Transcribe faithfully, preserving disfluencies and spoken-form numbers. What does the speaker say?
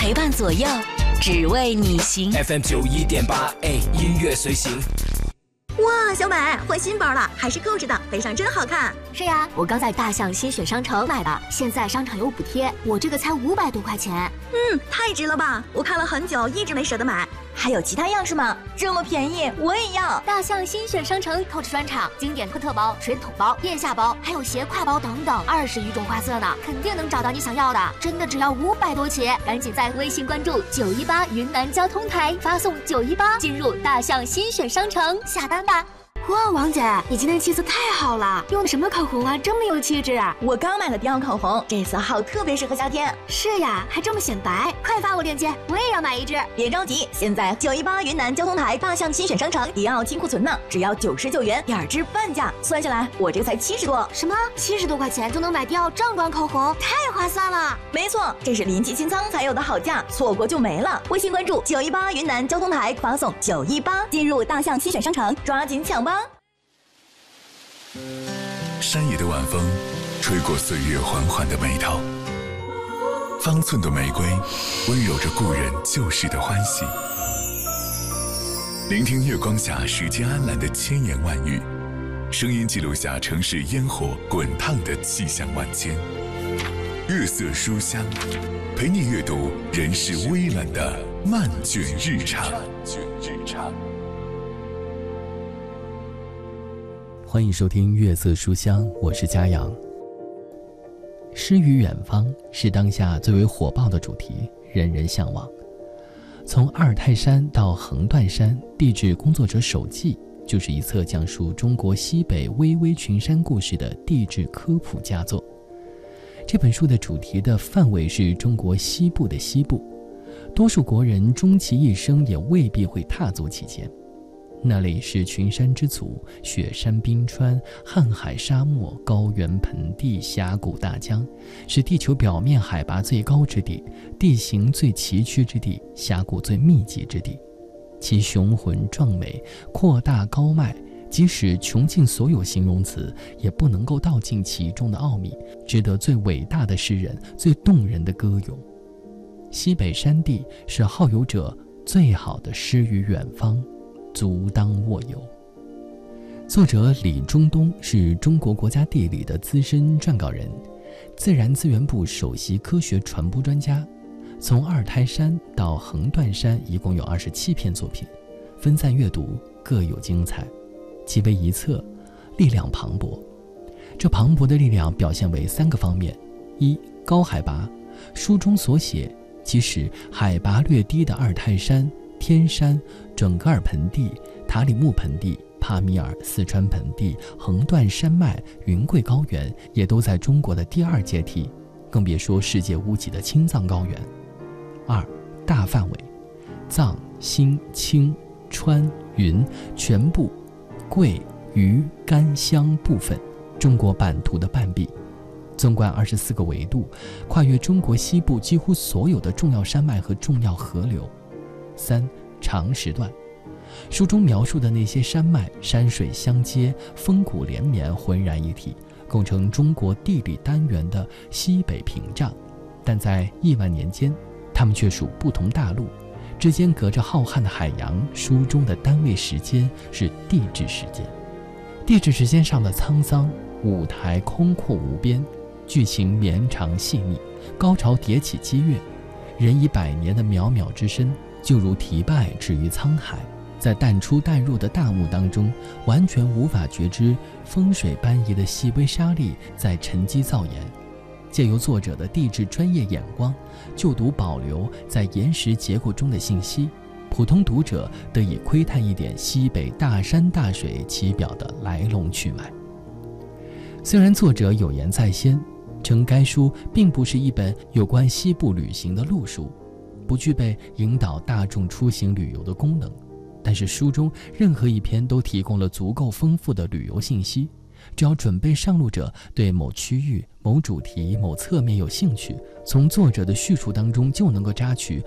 陪伴左右，只为你行。 F M 九一点八 A 音乐随行。 哇，小美换新包了，还是购置的，背上真好看。 是呀，我刚在大象新选商城买的，现在商场有补贴，我这个才五百多块钱。 嗯，太值了吧！我看了很久，一直没舍得买。还有其他样式吗？这么便宜，我也要。 大象新选商城购置专场，经典托特包、水桶包、腋下包，还有斜挎包等等，二十余种花色呢，肯定能找到你想要的。真的只要五百多起，赶紧在微信关注九一八云南交通台，发送九一八进入大象新选商城下单吧。哇，王姐，你今天气色太好了，用的什么口红啊，这么有气质啊！ 我刚买了迪奥口红，这色号特别适合夏天。 是呀，还这么显白，快发我链接，我也要买一支。 别着急，现在九一八云南交通台大象新选商城迪奥清库存呢，只要九十九元，两支半价，算下来我这个才七十多。 什么？七十多块钱就能买迪奥正装口红，太划算了！ 没错，这是临期清仓才有的好价，错过就没了。微信关注九一八云南交通台，发送九一八进入大象新选商城，抓紧抢吧！ 山野的晚风吹过岁月缓缓的眉头，方寸的玫瑰温柔着故人旧时的欢喜。聆听月光下时间安澜的千言万语，声音记录下城市烟火滚烫的气象万千。月色书香，陪你阅读人世微澜的漫卷日常。 欢迎收听月色书香，我是佳阳。诗与远方是当下最为火爆的主题，人人向往。从阿尔泰山到横断山，地质工作者手记就是一册讲述中国西北巍巍群山故事的地质科普佳作。这本书的主题的范围是中国西部的西部，多数国人终其一生也未必会踏足其间。那里是群山之祖，雪山冰川、瀚海沙漠、高原盆地、峡谷大江，是地球表面海拔最高之地，地形最崎岖之地，峡谷最密集之地。其雄浑壮美、扩大高迈，即使穷尽所有形容词，也不能够道尽其中的奥秘，值得最伟大的诗人、最动人的歌咏。西北山地是好游者最好的诗与远方，足当握有。作者李中东是中国国家地理的资深撰稿人，自然资源部首席科学传播专家。从阿尔泰山到横断山一共有二十七篇作品，分散阅读，各有精彩，其为一册，力量磅礴。这磅礴的力量表现为三个方面：一、高海拔，书中所写即使海拔略低的阿尔泰山、天山、准噶尔盆地、塔里木盆地、帕米尔、四川盆地、横断山脉、云贵高原也都在中国的第二阶梯，更别说世界屋脊的青藏高原。二、大范围，藏、新、青、川、云全部，贵、渝、甘、湘部分，中国版图的半壁。纵观二十四个纬度，跨越中国西部几乎所有的重要山脉和重要河流。三、长时段，书中描述的那些山脉，山水相接，峰谷连绵，浑然一体，构成中国地理单元的西北屏障。但在亿万年间，它们却属不同大陆，之间隔着浩瀚的海洋。书中的单位时间是地质时间，地质时间上的沧桑，舞台空阔无边，剧情绵长细腻，高潮迭起激越，人以百年的渺渺之身，就如堤坝置于沧海，在淡出淡入的大雾当中，完全无法觉知风水般移的细微沙粒在沉积造岩。借由作者的地质专业眼光，就读保留在岩石结构中的信息，普通读者得以窥探一点西北大山大水其表的来龙去脉。虽然作者有言在先，称该书并不是一本有关西部旅行的路书，不具备引导大众出行旅游的功能，但是书中任何一篇都提供了足够丰富的旅游信息。只要准备上路者对某区域、某主题、某侧面有兴趣，从作者的叙述当中就能够扎取